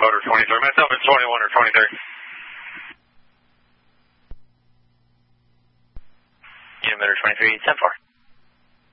motor 23. Myself is 21 or 23. Unit motor 23, 10-4.